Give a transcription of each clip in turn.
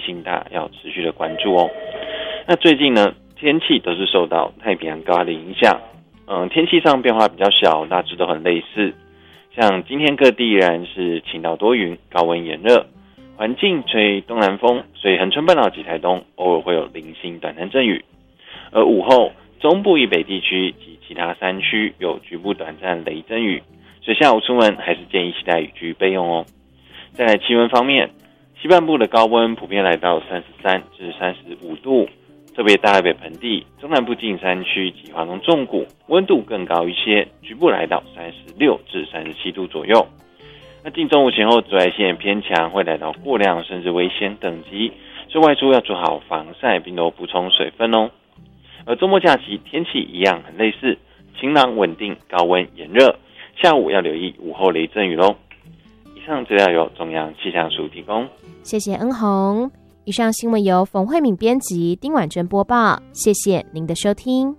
性大，要持续的关注哦。那最近呢，天气都是受到太平洋高压的影响，天气上变化比较小，大致都很类似。像今天各地依然是晴到多云，高温炎热，环境吹东南风，所以恒春半岛及台东偶尔会有零星短暂阵雨。而午后，中部以北地区及其他山区有局部短暂雷阵雨，所以下午出门还是建议携带雨具备用哦。再来气温方面，西半部的高温普遍来到33至35度，特别大台北盆地、中南部近山区及华东纵谷温度更高一些，局部来到36至37度左右。那近中午前后紫外线偏强，会来到过量甚至危险等级，所以外出要做好防晒，并多补充水分哦。而周末假期天气一样很类似，晴朗稳定，高温炎热，下午要留意午后雷阵雨咯。以上资料由中央气象署提供， 谢谢恩宏。以上新闻由冯慧敏编辑，丁婉珍播报，谢谢您的收听。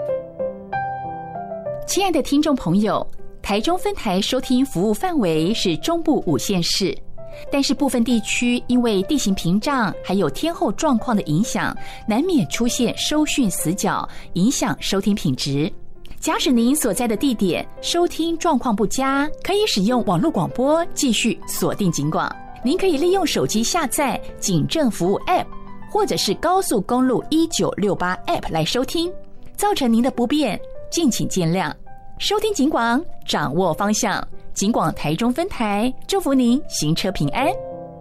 亲爱的听众朋友，台中分台收听服务范围是中部5县市，但是部分地区因为地形屏障还有天候状况的影响，难免出现收讯死角，影响收听品质。假使您所在的地点收听状况不佳，可以使用网络广播继续锁定警广。您可以利用手机下载警政服务 App 或者是高速公路1968 App 来收听，造成您的不便，敬请见谅。收听警广，掌握方向，警广台中分台，祝福您行车平安。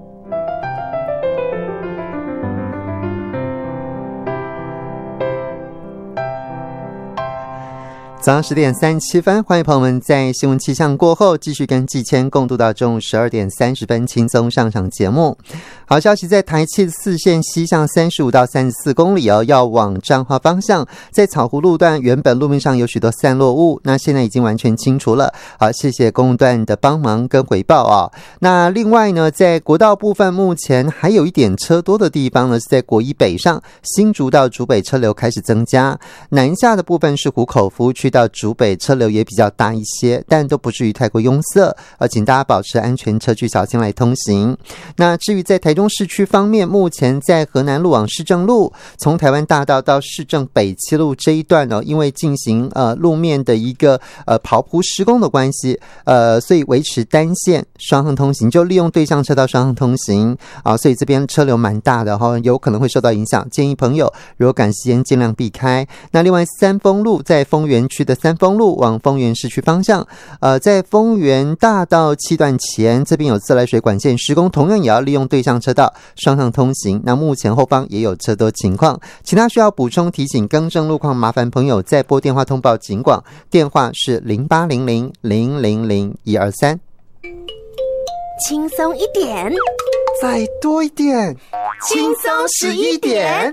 早上10点37分，欢迎朋友们在新闻气象过后继续跟季谦共度到中午12点30分轻松上场节目。好消息，在台74线西向35到34公里要往彰化方向，在草湖路段原本路面上有许多散落物，那现在已经完全清除了。好，谢谢公路段的帮忙跟回报啊。那另外呢，在国道部分目前还有一点车多的地方呢，是在国一北上新竹到竹北车流开始增加，南下的部分是湖口服务区到竹北车流也比较大一些，但都不至于太过拥塞，请大家保持安全车距，小心来通行。那至于在台中市区方面，目前在河南路往市政路，从台湾大道到市政北七路这一段因为进行路面的一个刨铺施工的关系，所以维持单线双向通行，就利用对向车道双向通行所以这边车流蛮大的有可能会受到影响，建议朋友如果赶时间尽量避开。那另外三丰路在丰原区的三丰路往丰原市区方向，在丰原大道7段前，这边有自来水管线施工，同样也要利用对向车道双向通行。那目前后方也有车多情况，其他需要补充提醒更正路况，麻烦朋友再拨电话通报警广，电话是0800000123。 轻松一点， 再多一点， 轻松11点。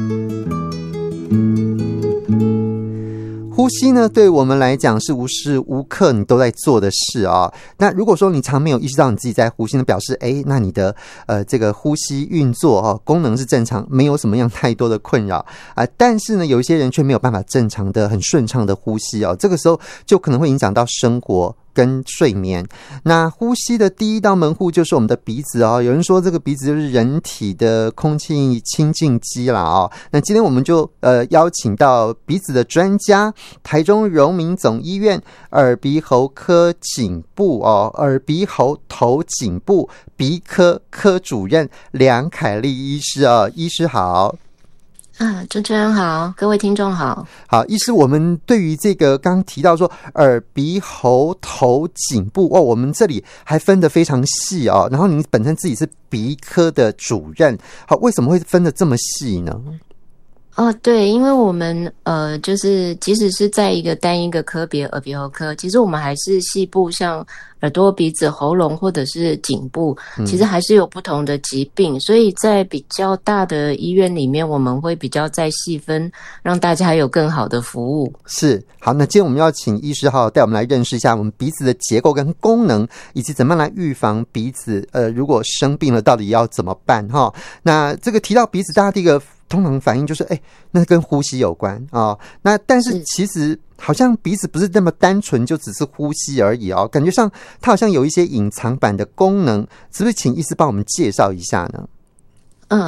呼吸呢，对我们来讲是无时无刻你都在做的事那如果说你常没有意识到你自己在呼吸呢，表示那你的这个呼吸运作功能是正常，没有什么样太多的困扰但是呢，有一些人却没有办法正常的、很顺畅的呼吸这个时候就可能会影响到生活跟睡眠。那呼吸的第一道门户就是我们的鼻子有人说这个鼻子就是人体的空气清净机啦那今天我们就邀请到鼻子的专家，台中荣民总医院耳鼻喉科颈部耳鼻喉头颈部鼻科科主任梁凯丽医师医师好。 主持人好，各位听众好。 好，医师，我们对于这个刚提到说耳鼻喉头颈部我们这里还分得非常细然后您本身自己是鼻科的主任，好，为什么会分得这么细呢？ 对，因为我们就是即使是在单一个科别耳鼻喉科，其实我们还是细部，像耳朵、鼻子、喉咙或者是颈部，其实还是有不同的疾病，所以在比较大的医院里面，我们会比较再细分，让大家有更好的服务。是， 好，那今天我们要请医师好好带我们来认识一下我们鼻子的结构跟功能，以及怎么样来预防鼻子如果生病了到底要怎么办那这个提到鼻子，大家第一个通常反应就是那跟呼吸有关那但是其实好像鼻子不是那么单纯就只是呼吸而已感觉上它好像有一些隐藏版的功能，是不是请医师帮我们介绍一下呢？